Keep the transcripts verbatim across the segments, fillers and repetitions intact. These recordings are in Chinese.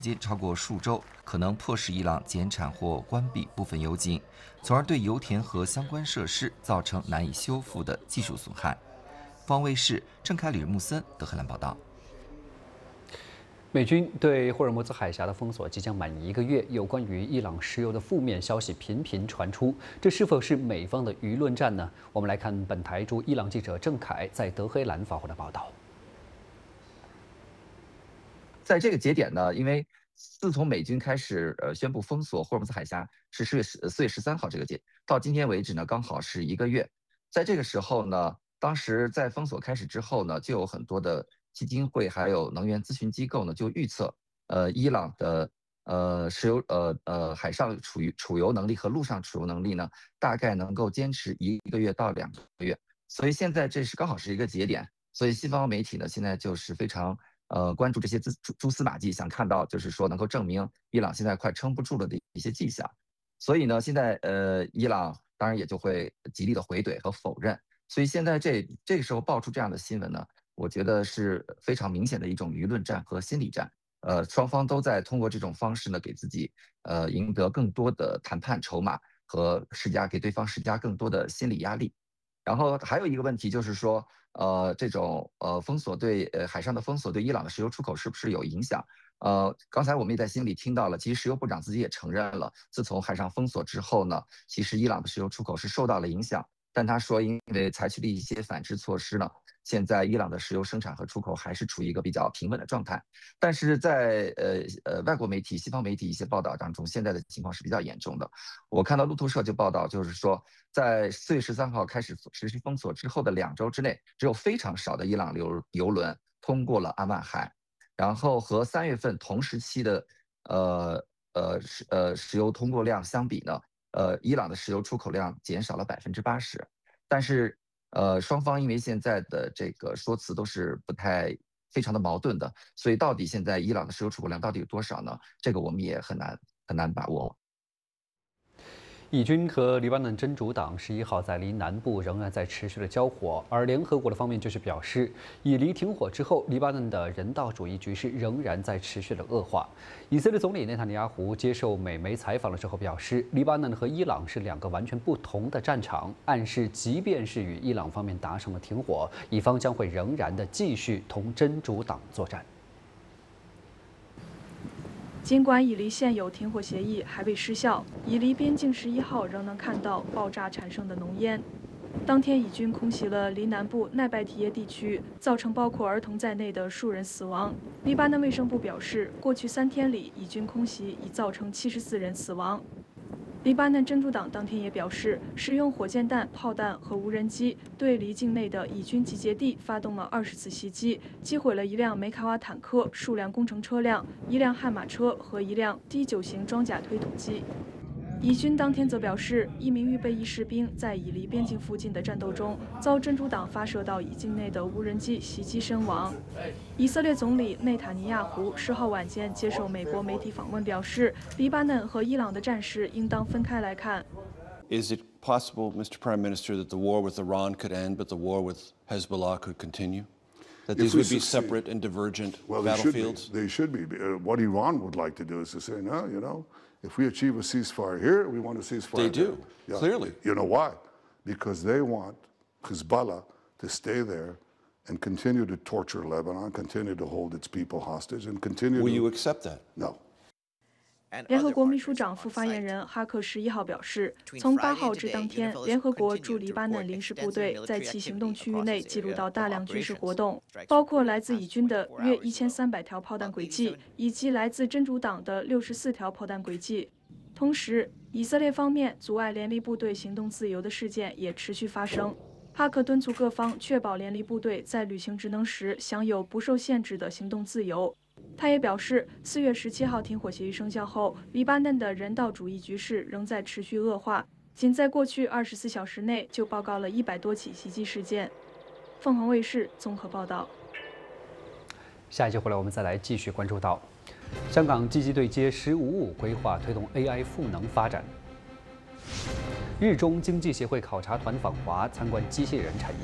间超过数周，可能迫使伊朗减产或关闭部分油井，从而对油田和相关设施造成难以修复的技术损害。方卫视郑凯、李木森德黑兰报道。 美军对霍尔木兹海峡的封锁即将满一个月，有关于伊朗石油的负面消息频频传出，这是否是美方的舆论战呢？我们来看本台驻伊朗记者郑凯在德黑兰发回的报道。 在这个节点呢，因为自从美军开始呃宣布封锁霍尔木兹海峡是十月十四月十三号这个节，到今天为止呢，刚好是一个月。在这个时候呢，当时在封锁开始之后呢，就有很多的基金会还有能源咨询机构呢，就预测，呃，伊朗的呃石油呃呃海上储油储油能力和陆上储油能力呢，大概能够坚持一个月到两个月。所以现在这是刚好是一个节点，所以西方媒体呢，现在就是非常呃关注这些蛛蛛丝马迹，想看到就是说能够证明伊朗现在快撑不住了的一些迹象。所以呢，现在呃伊朗当然也就会极力的回怼和否认。所以现在这这个时候爆出这样的新闻呢，我觉得是非常明显的一种舆论战和心理战，呃，双方都在通过这种方式呢，给自己呃赢得更多的谈判筹码和施加给对方施加更多的心理压力。然后还有一个问题就是说，呃，这种呃封锁对呃海上的封锁对伊朗的石油出口是不是有影响？呃，刚才我们也在心里听到了，其实石油部长自己也承认了，自从海上封锁之后呢，其实伊朗的石油出口是受到了影响。但他说，因为采取了一些反制措施呢，现在伊朗的石油生产和出口还是处于一个比较平稳的状态。但是在呃呃外国媒体、西方媒体一些报道当中，现在的情况是比较严重的。我看到路透社就报道，就是说，在四月十三号开始实施封锁之后的两周之内，只有非常少的伊朗油油轮通过了阿曼海，然后和三月份同时期的呃呃石呃石油通过量相比呢。呃，伊朗的石油出口量减少了百分之八十，但是，呃，双方因为现在的这个说辞都是不太非常的矛盾的，所以到底现在伊朗的石油出口量到底有多少呢？这个我们也很难很难把握。 以军和黎巴嫩真主党十一号在黎南部仍然在持续的交火，而联合国的方面就是表示，以黎停火之后，黎巴嫩的人道主义局势仍然在持续的恶化。以色列总理内塔尼亚胡接受美媒采访的时候表示，黎巴嫩和伊朗是两个完全不同的战场，暗示即便是与伊朗方面达成了停火，以方将会仍然的继续同真主党作战。 尽管以黎现有停火协议还未失效，以黎边境十一号仍能看到爆炸产生的浓烟。当天，以军空袭了黎南部奈拜提耶地区，造成包括儿童在内的数人死亡。黎巴嫩卫生部表示，过去三天里，以军空袭已造成七十四人死亡。黎巴嫩真主党当天也表示，使用火箭弹、炮弹和无人机对黎境内的以军集结地发动了二十次袭击，击毁了一辆梅卡瓦坦克、数辆工程车辆、一辆悍马车和一辆 D 九型装甲推土机。以军当天则表示，一名预备役士兵在以黎边境附近的战斗中遭真主党发射到以境内的无人机袭击身亡。以色列总理内塔尼亚胡十号晚间接受美国媒体访问表示，黎巴嫩和伊朗的战事应当分开来看。 Is it possible, Mister Prime Minister, that the war with Iran could end, but the war with Hezbollah could continue? That these would be separate and divergent well, battlefields? They should be. They should be. Uh, what Iran would like to do is to say, no, you know, if we achieve a ceasefire here, we want a ceasefire They there. do, Yeah. clearly. You know why? Because they want Hezbollah to stay there and continue to torture Lebanon, continue to hold its people hostage, and continue Will to... you accept that? No. 联合国秘书长副发言人哈克十一号表示，从八号至当天，联合国驻黎巴嫩临时部队在其行动区域内记录到大量军事活动，包括来自以军的约一千三百条炮弹轨迹，以及来自真主党的六十四条炮弹轨迹。同时，以色列方面阻碍联黎部队行动自由的事件也持续发生。哈克敦促各方确保联黎部队在履行职能时享有不受限制的行动自由。他也表示，四月十七号停火协议生效后，黎巴嫩的人道主义局势仍在持续恶化。仅在过去二十四小时内，就报告了一百多起袭击事件。凤凰卫视综合报道。 下一节回来，我们再来继续关注到，香港积极对接“十五五”规划，推动 A I 赋能发展。日中经济协会考察团访华，参观机械人产业。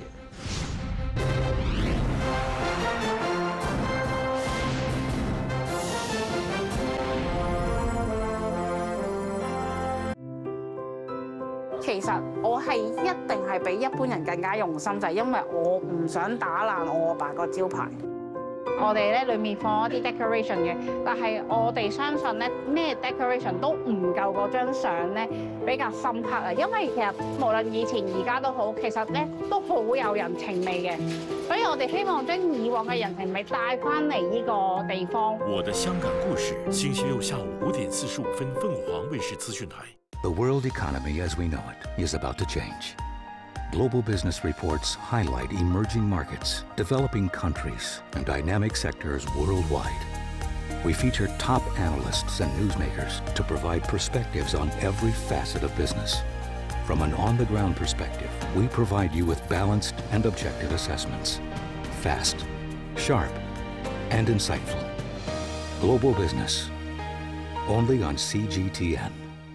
其實我係一定係比一般人更加用心，就係因為我唔想打爛我阿爸個招牌。我哋咧裡面放一啲 decoration 嘅，但係我哋相信咧咩 decoration 都唔夠嗰張相咧比較深刻啊！因為其實無論以前而家都好，其實咧都好有人情味嘅，所以我哋希望將以往嘅人情味帶翻嚟呢個地方。我的香港故事，星期六下午五點四十五分，鳳凰衛視資訊台。 The world economy as we know it is about to change. Global business reports highlight emerging markets, developing countries, and dynamic sectors worldwide. We feature top analysts and newsmakers to provide perspectives on every facet of business. From an on-the-ground perspective, we provide you with balanced and objective assessments. Fast, sharp, and insightful. Global business, only on C G T N.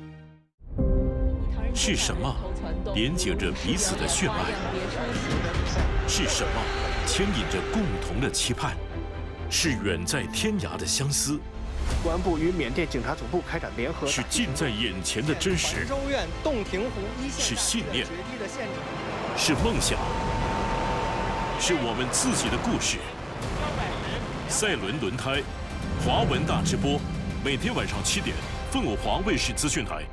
是什么连接着彼此的血脉？是什么牵引着共同的期盼？是远在天涯的相思。公安部与缅甸警察总部开展联合。是近在眼前的真实。州院洞庭湖一线。是信念。是梦想。是我们自己的故事。赛伦轮胎，华文大直播，每天晚上七点，凤凰卫视资讯台。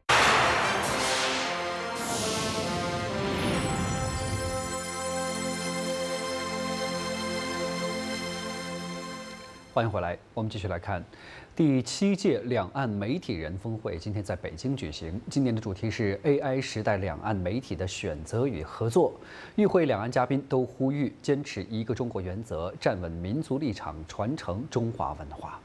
欢迎回来，我们继续来看第七届两岸媒体人峰会，今天在北京举行。今年的主题是 A I 时代两岸媒体的选择与合作。与会两岸嘉宾都呼吁坚持一个中国原则，站稳民族立场，传承中华文化。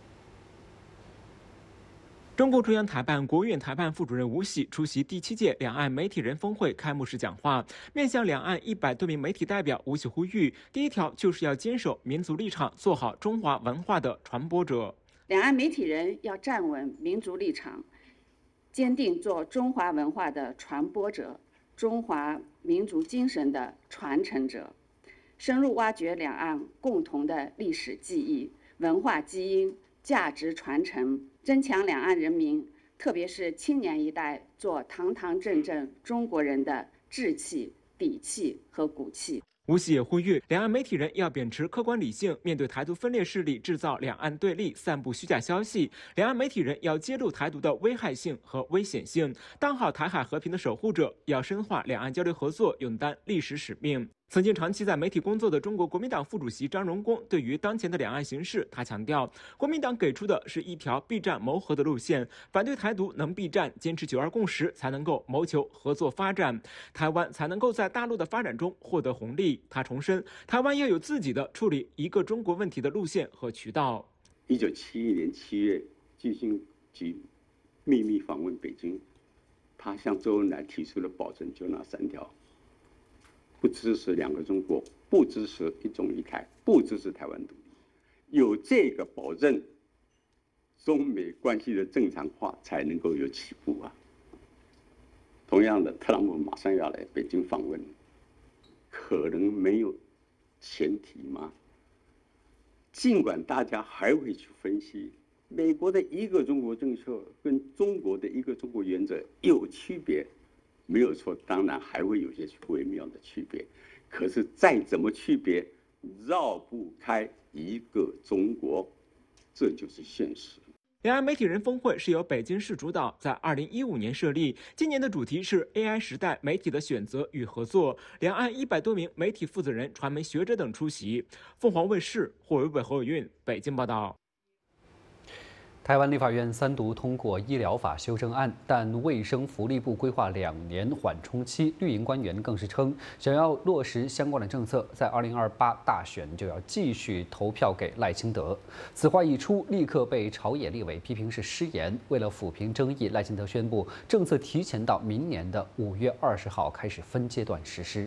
中共中央台办、国务院台办副主任吴喜出席第七届两岸媒体人峰会开幕式讲话，面向两岸一百多名媒体代表，吴喜呼吁：第一条就是要坚守民族立场，做好中华文化的传播者。 两岸媒体人要站稳民族立场，坚定做中华文化的传播者、中华民族精神的传承者，深入挖掘两岸共同的历史记忆、文化基因、价值传承。增强两岸人民，特别是青年一代，做堂堂正正中国人的志气、底气和骨气。 吴喜也呼吁两岸媒体人要秉持客观理性，面对台独分裂势力制造两岸对立、散布虚假消息，两岸媒体人要揭露台独的危害性和危险性，当好台海和平的守护者，要深化两岸交流合作，勇担历史使命。曾经长期在媒体工作的中国国民党副主席张荣恭对于当前的两岸形势，他强调，国民党给出的是一条避战谋和的路线，反对台独能避战，坚持九二共识才能够谋求合作发展，台湾才能够在大陆的发展中获得红利。他重申，台湾要有自己的处理一个中国问题的路线和渠道。 一九七一年七月，基辛格秘密访问北京，他向周恩来提出了保证，就那三条。不支持两个中国，不支持一中一台，不支持台湾独立。有这个保证，中美关系的正常化才能够有起步啊。同样的，特朗普马上要来北京访问，可能没有前提吗？尽管大家还会去分析，美国的一个中国政策跟中国的一个中国原则有区别。没有错，当然还会有些微妙的区别，可是再怎么区别，绕不开一个中国，这就是现实。 两岸媒体人峰会是由北京市主导，在二零一五年设立。今年的主题是 A I 时代媒体的选择与合作。两岸一百多名媒体负责人、传媒学者等出席。凤凰卫视霍维伟、何伟运北京报道。 台湾立法院三读通过医疗法修正案，但卫生福利部规划两年缓冲期，绿营官员更是称，想要落实相关的政策，在二零二八大选就要继续投票给赖清德。此话一出，立刻被朝野立委批评是失言。为了抚平争议，赖清德宣布政策提前到明年的五月二十号开始分阶段实施。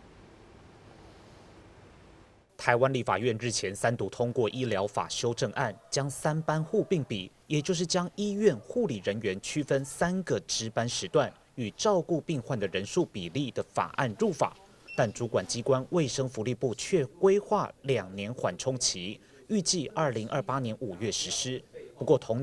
台湾立法院日前三读通过医疗法修正案，将三班互并比，也就是将医院护理人员区分三个值班时段与照顾病患的人数比例的法案入法，但主管机关卫生福利部却规划两年缓冲期，预计二零二八年五月实施。不过同